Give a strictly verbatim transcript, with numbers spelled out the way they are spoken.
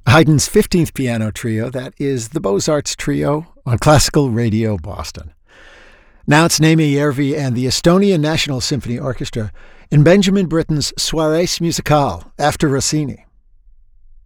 Haydn's fifteenth Piano Trio, that is the Beaux-Arts Trio on Classical Radio Boston. Now it's Naimi Järvi and the Estonian National Symphony Orchestra in Benjamin Britten's Soirées Musicales after Rossini.